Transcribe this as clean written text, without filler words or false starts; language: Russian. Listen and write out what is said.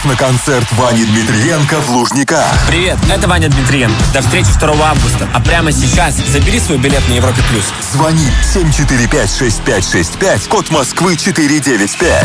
На концерт Вани Дмитриенко в Лужниках. Привет, это Ваня Дмитриенко. До встречи 2 августа. А прямо сейчас забери свой билет на Европе+. Звони 745-6565, код Москвы 495.